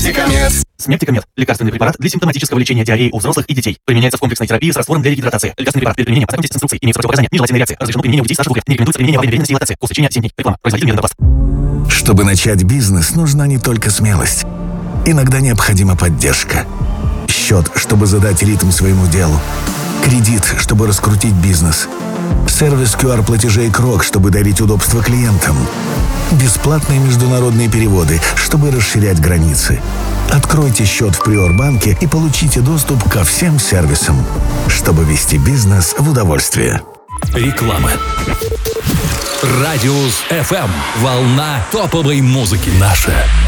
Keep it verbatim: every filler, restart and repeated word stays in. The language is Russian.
Смертикамед. Смертикамед – лекарственный препарат для симптоматического лечения диареи у взрослых и детей. Применяется в комплексной терапии с раствором для регидратации. Лекарственный препарат перед применением ознакомьтесь с инструкцией. Имеются противопоказания, нежелательные реакции. Разрешено применение у детей старше двух лет. Не рекомендуется применение во время беременности и лактации. Курс лечения семь дней. Реклама. Производитель Медонтопласт. Чтобы начать бизнес, нужна не только смелость. Иногда необходима поддержка. Счет, чтобы задать ритм своему делу. Кредит, чтобы раскрутить бизнес. Сервис ку ар платежей Крок, чтобы дарить удобство клиентам. Бесплатные международные переводы, чтобы расширять границы. Откройте счет в Приорбанке и получите доступ ко всем сервисам, чтобы вести бизнес в удовольствие. Реклама. Радиус эф эм. Волна топовой музыки. Наша